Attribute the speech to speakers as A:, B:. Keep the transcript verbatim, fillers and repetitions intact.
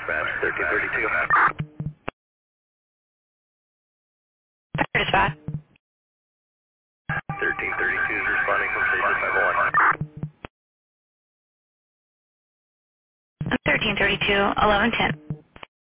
A: dispatch, thirteen thirty-two.
B: Dispatch.
A: thirteen thirty-two is responding from station five oh one.
B: thirteen thirty-two, eleven ten.